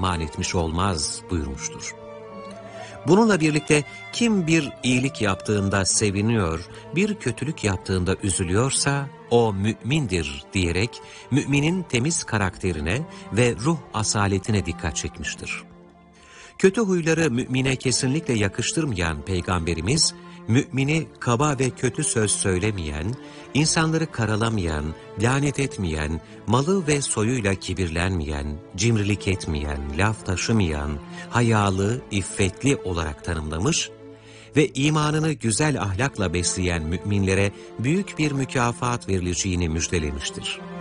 iman etmiş olmaz buyurmuştur. Bununla birlikte kim bir iyilik yaptığında seviniyor, bir kötülük yaptığında üzülüyorsa o mümindir diyerek müminin temiz karakterine ve ruh asaletine dikkat çekmiştir. Kötü huyları mümine kesinlikle yakıştırmayan Peygamberimiz, mümini kaba ve kötü söz söylemeyen, insanları karalamayan, lanet etmeyen, malı ve soyuyla kibirlenmeyen, cimrilik etmeyen, laf taşımayan, hayalı, iffetli olarak tanımlamış ve imanını güzel ahlakla besleyen müminlere büyük bir mükafat verileceğini müjdelemiştir.